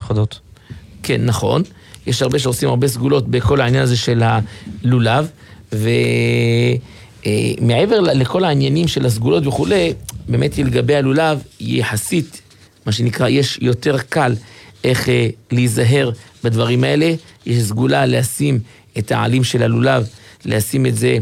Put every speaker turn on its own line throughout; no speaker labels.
מיוחדות.
כן, נכון. יש הרבה שעושים הרבה סגולות בכל העניין הזה של הלולב, ומעבר לכל העניינים של הסגולות וכולי, באמת לגבי הלולב, יחסית, מה שנקרא, יש יותר קל איך להיזהר בדברים האלה. יש סגולה לשים את העלים של הלולב, לשים את זה,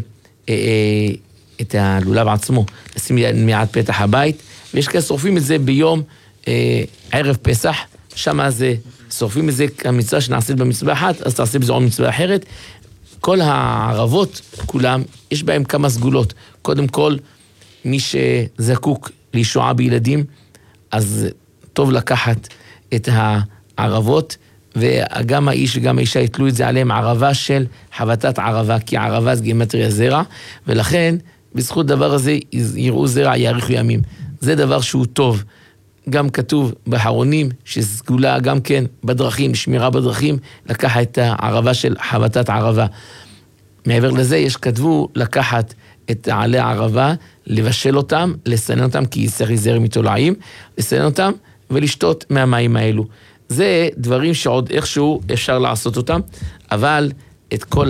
את הלולב עצמו, לשים מעט פתח הבית, ויש כאלה שורפים את זה ביום ערב פסח, שם זה, שורפים את זה כמצווה שנעשית במצווה אחת, אז תעשה בזה עוד מצווה אחרת. כל הערבות, כולם, יש בהם כמה סגולות. קודם כל, מי שזקוק לישועה בילדים, אז טוב לקחת את הערבות, וגם האיש וגם האישה יתלו את זה עליהם ערבה של חבטת ערבה, כי ערבה זה גימטריה זרע, ולכן בזכות דבר הזה יראו זרע יאריכו ימים. זה דבר שהוא טוב. גם כתוב באחרונים שסגולה גם כן בדרכים, שמירה בדרכים, לקחת את הערבה של חבטת ערבה. מעבר לזה יש כתבו לקחת את עלי הערבה, לבשל אותם, לסנן אותם, כי יצטרך זרע מתולעים, לסנן אותם ולשתות מהמים האלו. זה דברים שעוד איכשהו אפשר לעשות אותם, אבל את כל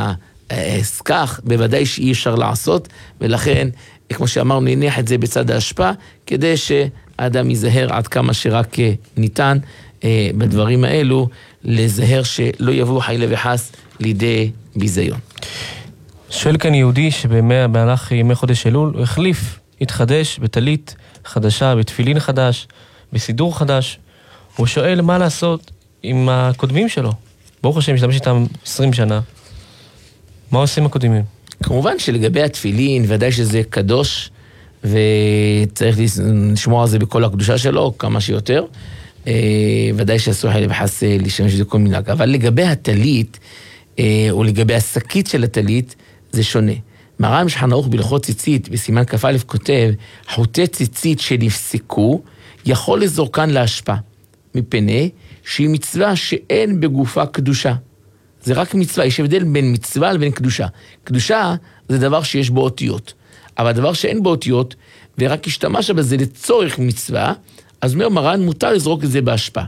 הסכך בוודאי שאי אפשר לעשות, ולכן, כמו שאמרנו, נניח את זה בצד ההשפעה, כדי שהאדם ייזהר עד כמה שרק ניתן בדברים האלו, לזהר שלא יבואו חלילה וחס לידי ביזיון.
שואל כאן יהודי שבמהלך ימי חודש אלול, הוא החליף, התחדש בטלית חדשה, בתפילין חדש, בסידור חדש. הוא שואל מה לעשות עם הקודמים שלו. ברוך השם, משתמש איתם 20 שנה. מה עושים הקודמים?
כמובן שלגבי התפילין, ודאי שזה קדוש, וצריך לשמוע על זה בכל הקדושה שלו, כמה שיותר. ודאי שאסור חלילה וחס להשתמש בזה כל מנהג. אבל לגבי הטלית, או לגבי השקית של הטלית, זה שונה. מרן שולחן ערוך בהלכות ציצית, בסימן כ"א כותב, חוטי ציצית שנפסקו, יכול לזורקן להשפעה, מפני שהיא מצווה שאין בגופה קדושה. זה רק מצווה, יש הבדל בין מצווה לבין קדושה. קדושה זה דבר שיש בו אותיות, אבל דבר שאין בו אותיות, ורק השתמש בזה לצורך מצווה, אז אומר מרן, מותר לזרוק את זה בהשפעה.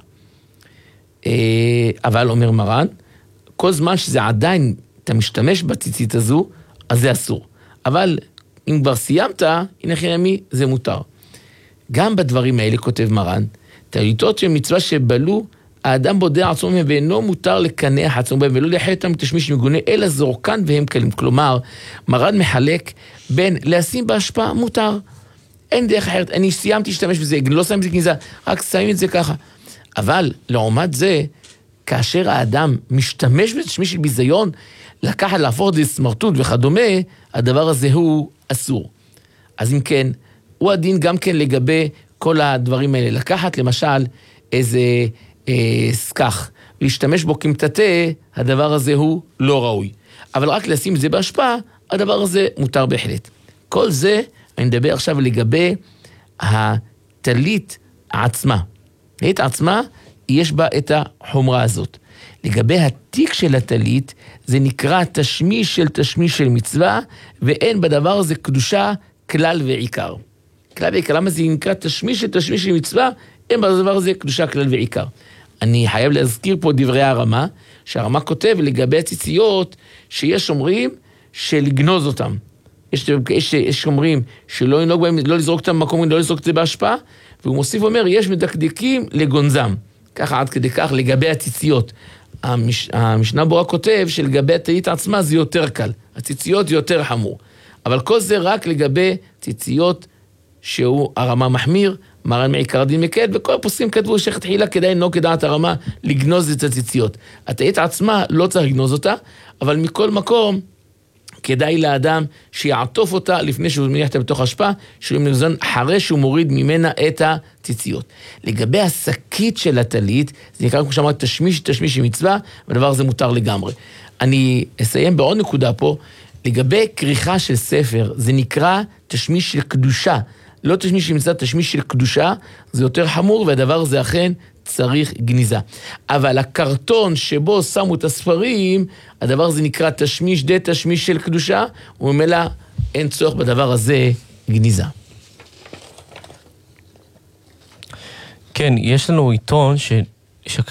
אבל אומר מרן, כל זמן שזה עדיין, אתה משתמש בציצית הזו, אז זה אסור. אבל אם כבר סיימת, הנה חינמי, זה מותר. גם בדברים האלה כותב מרן, טליתות של מצווה שבלו, האדם בודע עצמו מהם ואינו מותר לקנח עצמו בהם, ולא לחייב אותם תשמיש מגונה, אלא זורקן והם קלים. כלומר, מרן מחלק בין לשים בהשפעה מותר. אין דרך אחרת, אני סיימתי להשתמש בזה, לא שם את זה גניזה, רק שמים את זה ככה. אבל לעומת זה, כאשר האדם משתמש בתשמיש של ביזיון, לקחת להפוך את זה סמרטוט וכדומה, הדבר הזה הוא אסור. אז אם כן, הוא הדין גם כן לגבי כל הדברים האלה. לקחת למשל איזה סכך, להשתמש בו כמטאטא, הדבר הזה הוא לא ראוי. אבל רק לשים את זה בהשפעה, הדבר הזה מותר בהחלט. כל זה, אני מדבר עכשיו לגבי הטלית עצמה. הטלית עצמה, יש בה את החומרה הזאת. לגבי התיק של הטלית, זה נקרא תשמיש של מצווה, ואין בדבר הזה קדושה כלל ועיקר. כלל ועיקר, למה זה נקרא תשמיש של מצווה? אין בדבר הזה קדושה כלל ועיקר. אני חייב להזכיר פה דברי הרמה, שהרמה כותב לגבי הציציות, שיש אומרים שלגנוז אותם. יש אומרים שלא ינהוג בהם, לא לזרוק אותם במקום, לא לזרוק את זה בהשפעה, והוא מוסיף אומר, יש מדקדקים לגונזם. ככה עד כדי כך לגבי הציציות. המשנה ברורה כותב שלגבי הטלית עצמה זה יותר קל. הציציות זה יותר חמור. אבל כל זה רק לגבי ציציות שהוא הרמה מחמיר, מרן מעיקר הדין מקל, וכל הפוסקים כתבו שתחילה כדאי לא כדעת הרמה לגנוז את הציציות. הטלית עצמה לא צריך לגנוז אותה, אבל מכל מקום כדאי לאדם שיעטוף אותה לפני שהוא מניח אותה בתוך השפעה, שהוא מנגזון אחרי שהוא מוריד ממנה את הציציות. לגבי השקית של הטלית, זה נקרא כמו שאמרת תשמיש מצווה, והדבר הזה מותר לגמרי. אני אסיים בעוד נקודה פה, לגבי כריכה של ספר, זה נקרא תשמיש של קדושה, לא תשמיש של מצווה, תשמיש של קדושה, זה יותר חמור, והדבר הזה אכן צריך גניזה. אבל הקרטון שבו שמו את הספרים, הדבר הזה נקרא תשמיש של קדושה, וממילא אין צורך בדבר הזה גניזה.
כן, יש לנו עיתון